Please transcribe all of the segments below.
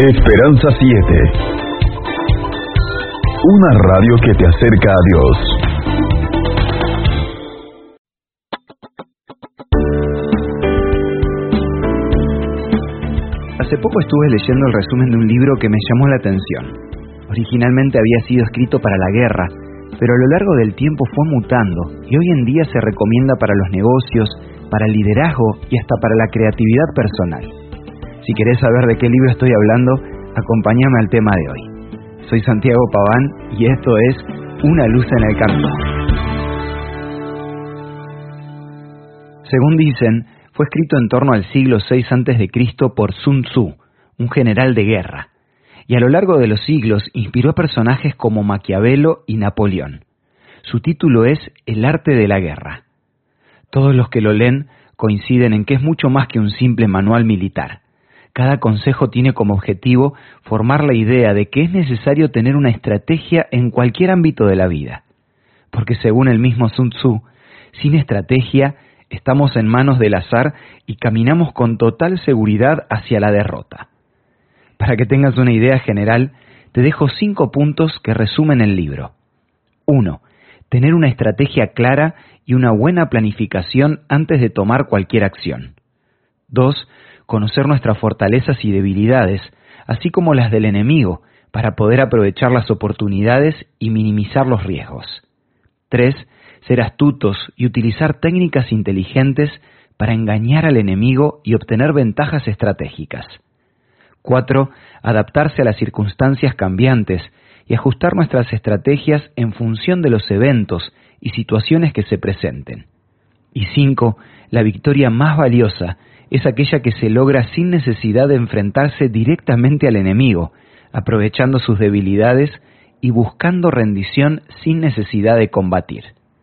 Esperanza 7. Una radio que te acerca a Dios. Hace poco estuve leyendo el resumen de un libro que me llamó la atención. Originalmente había sido escrito para la guerra, pero a lo largo del tiempo fue mutando y hoy en día se recomienda para los negocios, para el liderazgo y hasta para la creatividad personal. Si querés saber de qué libro estoy hablando, acompáñame al tema de hoy. Soy Santiago Paván y esto es Una luz en el camino. Según dicen, fue escrito en torno al siglo VI a.C. por Sun Tzu, un general de guerra, y a lo largo de los siglos inspiró a personajes como Maquiavelo y Napoleón. Su título es El arte de la guerra. Todos los que lo leen coinciden en que es mucho más que un simple manual militar. Cada consejo tiene como objetivo formar la idea de que es necesario tener una estrategia en cualquier ámbito de la vida. Porque según el mismo Sun Tzu, sin estrategia estamos en manos del azar y caminamos con total seguridad hacia la derrota. Para que tengas una idea general, te dejo 5 puntos que resumen el libro. 1. Tener una estrategia clara y una buena planificación antes de tomar cualquier acción. 2. Conocer nuestras fortalezas y debilidades, así como las del enemigo, para poder aprovechar las oportunidades y minimizar los riesgos. 3. Ser astutos y utilizar técnicas inteligentes para engañar al enemigo y obtener ventajas estratégicas. 4. Adaptarse a las circunstancias cambiantes y ajustar nuestras estrategias en función de los eventos y situaciones que se presenten. Y 5. La victoria más valiosa es aquella que se logra sin necesidad de enfrentarse directamente al enemigo, aprovechando sus debilidades y buscando rendición sin necesidad de combatir.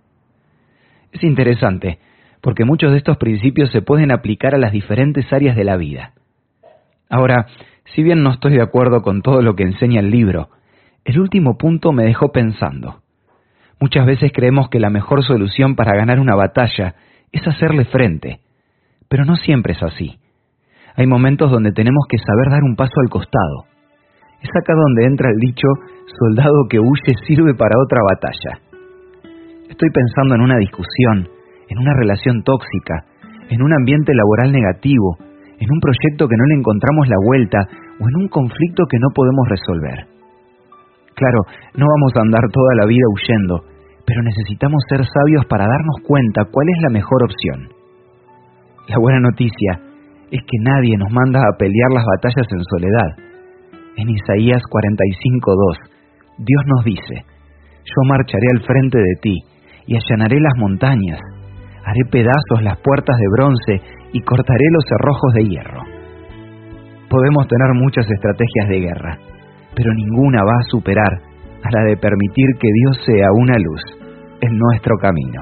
Es interesante, porque muchos de estos principios se pueden aplicar a las diferentes áreas de la vida. Ahora, si bien no estoy de acuerdo con todo lo que enseña el libro, el último punto me dejó pensando. Muchas veces creemos que la mejor solución para ganar una batalla es hacerle frente, pero no siempre es así. Hay momentos donde tenemos que saber dar un paso al costado. Es acá donde entra el dicho, soldado que huye sirve para otra batalla. Estoy pensando en una discusión, en una relación tóxica, en un ambiente laboral negativo, en un proyecto que no le encontramos la vuelta o en un conflicto que no podemos resolver. Claro, no vamos a andar toda la vida huyendo, pero necesitamos ser sabios para darnos cuenta cuál es la mejor opción. La buena noticia es que nadie nos manda a pelear las batallas en soledad. En Isaías 45:2, Dios nos dice, yo marcharé al frente de ti y allanaré las montañas, haré pedazos las puertas de bronce y cortaré los cerrojos de hierro. Podemos tener muchas estrategias de guerra, pero ninguna va a superar a la de permitir que Dios sea una luz en nuestro camino.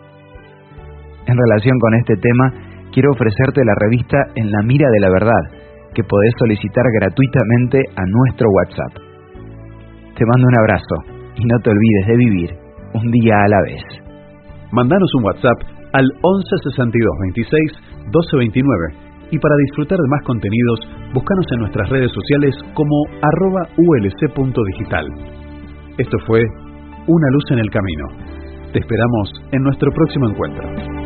En relación con este tema, quiero ofrecerte la revista En la Mira de la Verdad, que podés solicitar gratuitamente a nuestro WhatsApp. Te mando un abrazo y no te olvides de vivir un día a la vez. Mandanos un WhatsApp al 11 62 26 12 29 y para disfrutar de más contenidos, búscanos en nuestras redes sociales como @ulc.digital. Esto fue Una luz en el camino. Te esperamos en nuestro próximo encuentro.